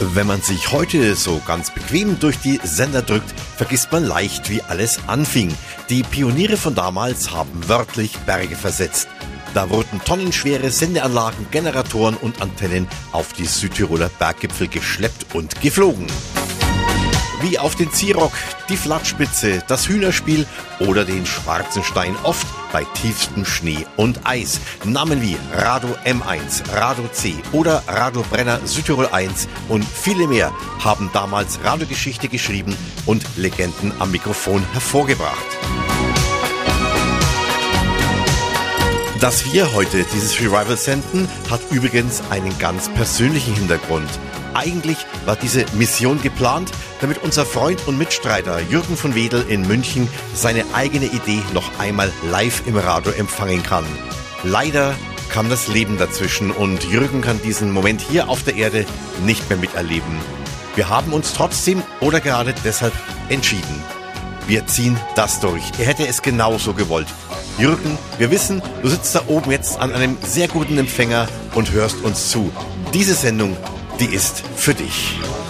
Wenn man sich heute so ganz bequem durch die Sender drückt, vergisst man leicht, wie alles anfing. Die Pioniere von damals haben wörtlich Berge versetzt. Da wurden tonnenschwere Sendeanlagen, Generatoren und Antennen auf die Südtiroler Berggipfel geschleppt und geflogen. Wie auf den Ziehrock, die Flattspitze, das Hühnerspiel oder den schwarzen Stein, oft bei tiefstem Schnee und Eis. Namen wie Rado M1, Rado C oder Rado Brenner Südtirol 1 und viele mehr haben damals Radiogeschichte geschrieben und Legenden am Mikrofon hervorgebracht. Dass wir heute dieses Revival senden, hat übrigens einen ganz persönlichen Hintergrund. Eigentlich war diese Mission geplant, damit unser Freund und Mitstreiter Jürgen von Wedel in München seine eigene Idee noch einmal live im Radio empfangen kann. Leider kam das Leben dazwischen und Jürgen kann diesen Moment hier auf der Erde nicht mehr miterleben. Wir haben uns trotzdem oder gerade deshalb entschieden. Wir ziehen das durch. Er hätte es genauso gewollt. Jürgen, wir wissen, du sitzt da oben jetzt an einem sehr guten Empfänger und hörst uns zu. Diese Sendung, die ist für dich.